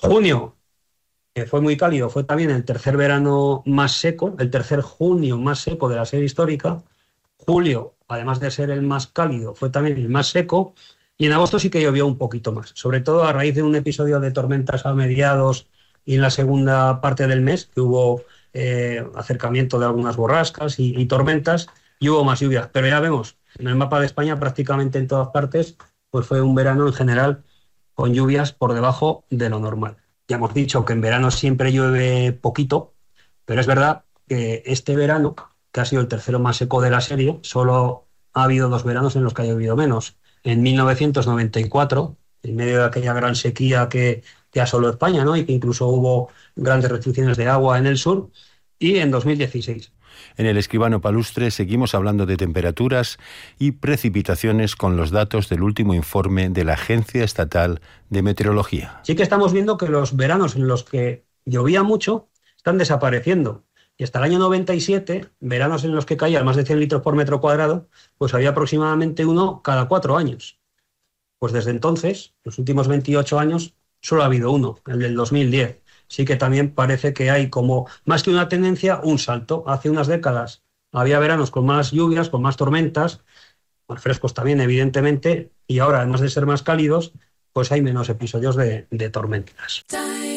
Junio, que fue muy cálido, fue también el tercer verano más seco, el tercer junio más seco de la serie histórica. Julio, además de ser el más cálido, fue también el más seco. Y en agosto sí que llovió un poquito más, sobre todo a raíz de un episodio de tormentas a mediados y en la segunda parte del mes, que hubo acercamiento de algunas borrascas y tormentas, y hubo más lluvias. Pero ya vemos, en el mapa de España prácticamente en todas partes, pues fue un verano en general con lluvias por debajo de lo normal. Ya hemos dicho que en verano siempre llueve poquito, pero es verdad que este verano, que ha sido el tercero más seco de la serie, solo ha habido 2 veranos en los que ha llovido menos. En 1994, en medio de aquella gran sequía que asoló España, ¿no? Y que incluso hubo grandes restricciones de agua en el sur, y en 2016. En el Escribano Palustre seguimos hablando de temperaturas y precipitaciones con los datos del último informe de la Agencia Estatal de Meteorología. Sí que estamos viendo que los veranos en los que llovía mucho están desapareciendo. Y hasta el año 97, veranos en los que caía más de 100 litros por metro cuadrado, pues había aproximadamente uno cada 4 años. Pues desde entonces, los últimos 28 años, solo ha habido uno, el del 2010. Sí que también parece que hay como, más que una tendencia, un salto. Hace unas décadas había veranos con más lluvias, con más tormentas, más frescos también, evidentemente, y ahora, además de ser más cálidos, pues hay menos episodios de tormentas.